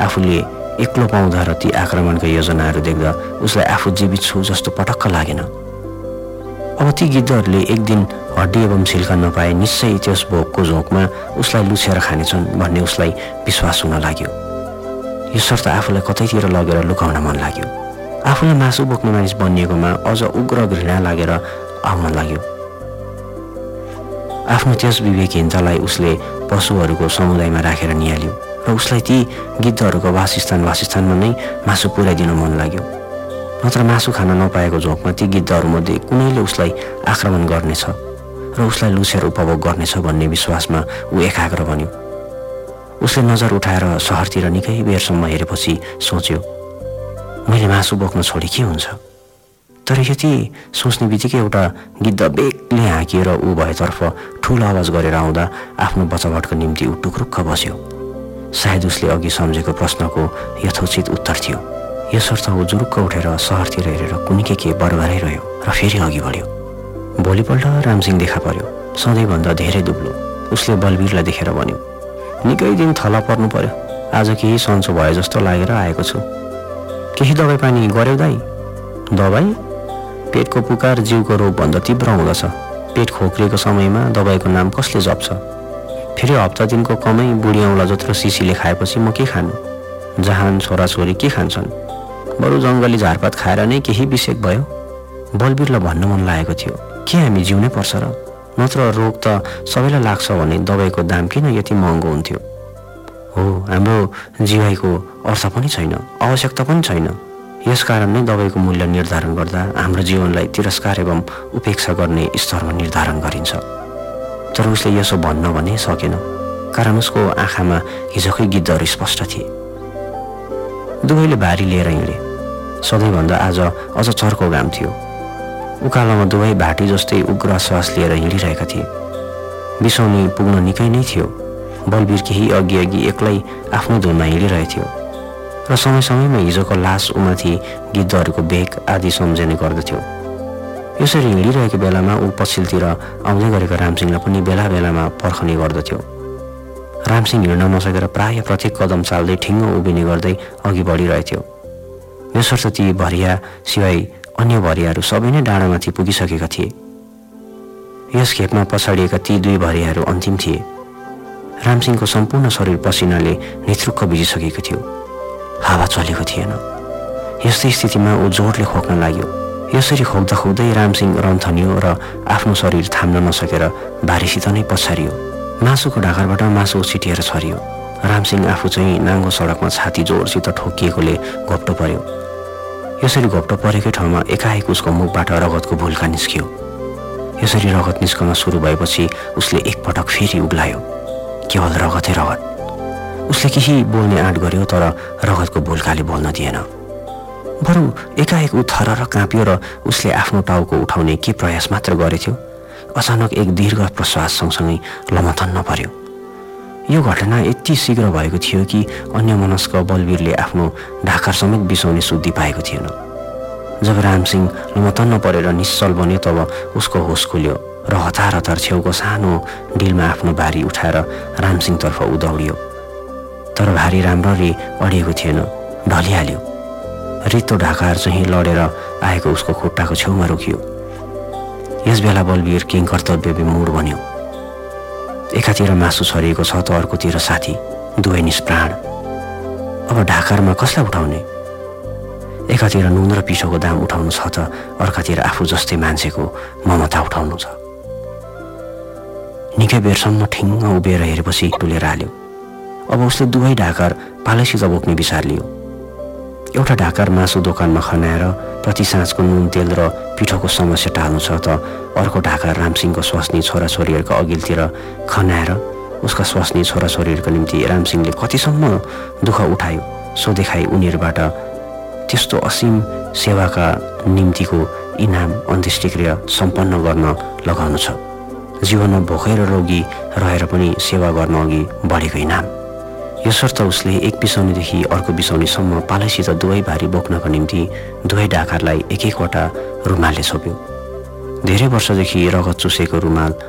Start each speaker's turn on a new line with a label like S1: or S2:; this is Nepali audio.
S1: आफूले एक्लो पाउँदा र ती आक्रमणका योजनाहरू देख्दा उसलाई आफू जीवित छु जस्तो पटक्क लागेन। अब ती गिद्धहरूले एक दिन हड्डी एवं छिल्का नपाए निश्चय त्यस भोकको झोकमा उसलाई लुछेर खानेछन् भन्ने उसलाई विश्वास हुन लाग्यो। यो शर्त आफूलाई कतैतिर लगेर लुकाउन मन लाग्यो। आफूलाई मासु बोक्ने मानिस बनिएकोमा अझ उग्र घृणा लागेर आउन लाग्यो। आफ्नो त्यस विवेकहीनतालाई उसले पशुहरूको समुदायमा राखेर निहाल्यो र उसलाई ती गिद्धहरूको वासस्थानमा नै मासु पुर्याइदिन मन लाग्यो। नत्र मासु खान नपाएको झोकमा ती गिद्धहरूमध्ये कुनैले उसलाई आक्रमण गर्नेछ र उसलाई लुछेर उपभोग गर्नेछ भन्ने विश्वासमा ऊ एकाग्र बन्यो। उसले नजर उठाएर सहरतिर निकै बेरसम्म हेरेपछि सोच्यो, मैले मासु बोक्न छोडे के हुन्छ? तर यति सोच्ने बित्तिकै एउटा गिद्ध बेगले हाँकिएर ऊ भएतर्फ ठुलो आवाज गरेर आउँदा आफ्नो बचावटको निम्ति ऊ टुक्रुक्क बस्यो। सायद उसले अघि सम्झेको प्रश्नको यथोचित उत्तर थियो। यसर्थ ऊ जुरुक्क उठेर सहरतिर हेरेर कुन्के के बरबारै रह्यो र फेरि अघि बढ्यो। भोलिपल्ट रामसिंह देखा पर्यो, सधैँभन्दा धेरै दुब्लो। उसले बलवीरलाई देखेर भन्यो, निकै दिन थला पर्नु पर्यो, आज केही सन्चो भए जस्तो लागेर आएको छु। केही दबाई पानी गर्यौ दाइ? दबाई? पेटको पुकार जिउको रोगभन्दा तीव्र हुँदछ। पेट खोक्रिएको समयमा दबाईको नाम कसले जप्छ? फेरि हप्ता दिनको कमै बुढी औँला जत्रो सिसीले खाएपछि म के खानु? जहान छोराछोरी के खान्छन्? बरु जङ्गली झारपात खाएर नै केही बिसेक भयो। बलवीरलाई भन्न मन लागेको थियो, के हामी जिउनै पर्छ र? नत्र रोग त सबैलाई लाग्छ भने दबाईको दाम किन यति महँगो हुन्थ्यो? हो, हाम्रो जीवाइको अर्थ पनि छैन, आवश्यकता पनि छैन। यसकारण नै दबाईको मूल्य निर्धारण गर्दा हाम्रो जीवनलाई तिरस्कार एवं उपेक्षा गर्ने स्तरमा निर्धारण गरिन्छ। तर उसले यसो भन्न भने सकेन, कारण उसको आँखामा हिजोकै गिद्धहरू स्पष्ट थिए। दुवैले भारी लिएर हिँडे। सधैँभन्दा आज अझ चर्को घाम थियो। उकालोमा दुवै भाटी जस्तै उग्र श्वास लिएर हिँडिरहेका थिए। बिसौनी पुग्न निकै नै थियो। बलवीर केही अघि एक्लै आफ्नो धुनमा हिँडिरहेथ्यो र समय समयमा हिजोको लास उमाथि गिद्धहरूको बेग आदि सम्झने गर्दथ्यो। यसरी हिँडिरहेको बेलामा ऊ पछिल्तिर आउँदै गरेको रामसिंहलाई पनि बेला बेलामा पर्खने गर्दथ्यो। रामसिंह हिँड्न नसकेर प्राय प्रत्येक कदम चाल्दै ठिङ्ग उभिने गर्दै अघि बढिरहेथ्यो। यसर्थ ती भरिया सिवाय अन्य भरियाहरू सबै नै डाँडामाथि पुगिसकेका थिए। यस खेपमा पछाडिएका ती दुई भरियाहरू अन्तिम थिए। रामसिंहको सम्पूर्ण शरीर पसिनाले नेतृक्क भिजिसकेको थियो। हावा चलेको थिएन। यस्तै स्थितिमा ऊ जोडले खोक्न लाग्यो। यसरी खोक्दा खोक्दै रामसिंह रन्थनियो र आफ्नो शरीर थाम्न नसकेर बारीसित नै पछारियो। मासुको ढाकरबाट मासु छिटिएर छरियो। रामसिंह आफू चाहिँ नाङ्गो सडकमा छाती जोडसित ठोकिएकोले घोप्टो पर्यो। यसरी घोप्टो परेकै ठाउँमा एकाएक उसको मुखबाट रगतको भुल्का निस्कियो। यसरी रगत निस्कन सुरु भएपछि उसले एकपटक फेरि उब्लायो। केवल रगतै रगत। उसले केही बोल्ने आँट गर्यो, तर रगतको भुल्काले बोल्न दिएन। बरु एकाएक ऊ थरर काँप्यो र उसले आफ्नो टाउको उठाउने के प्रयास मात्र गरेथ्यो। अचानक एक दीर्घ प्रश्वास सँगसँगै लमथन्न पर्यो। यो घटना यति शीघ्र भएको थियो कि अन्यमनस्क बलवीरले आफ्नो ढाकर समेत बिसाउने सुद्धि पाएको थिएन। जब रामसिंह लमथन्न परेर निश्चल बन्यो तब उसको होस खुल्यो र हतार हतार छेउको सानो डिलमा आफ्नो भारी उठाएर रामसिंहतर्फ ऊ दौडियो। तर भारी राम्ररी अडिएको थिएन, ढलिहाल्यो। रित्तो ढाकार चाहिँ लडेर आएको उसको खुट्टाको छेउमा रोकियो। यसबेला बलवीर किंकर्तव्य विमूढ बन्यो। एकातिर मासु छरिएको छ त अर्कोतिर साथी, दुवै निष्प्राण। अब ढाकारमा कसलाई उठाउने? एकातिर नुन र पिठोको दाम उठाउनु छ त अर्कातिर आफू जस्तै मान्छेको ममता उठाउनु छ। निकै बेरसम्म ठिङ्ग उभिएर हेरेपछि टुलेर हाल्यो। अब उसले दुवै ढाकर पालैसित बोक्ने विचार लियो। एउटा ढाकर मासु दोकानमा खनाएर प्रति साँझको नुन तेल र पिठोको समस्या टाल्नु छ त अर्को ढाका रामसिंहको स्वास्नी छोराछोरीहरूका अघिल्तिर खनाएर उसका स्वास्नी छोराछोरीहरूको निम्ति रामसिंहले कतिसम्म दुःख उठायो सो देखाई उनीहरूबाट त्यस्तो असीम सेवाका निम्तिको इनाम अन्त्येष्टिक्रिया सम्पन्न गर्न लगाउनु छ। जीवनमा भोकै र रोगी रहेर पनि सेवा गर्न अघि बढेको इनाम। यसर्थ उसले एक बिसौनीदेखि अर्को बिसौनीसम्म पालैसित दुवै भारी बोक्नको निम्ति दुवै ढाकारलाई एक एकवटा रुमालले छोप्यो। धेरै वर्षदेखि रगत चुसेको रुमाल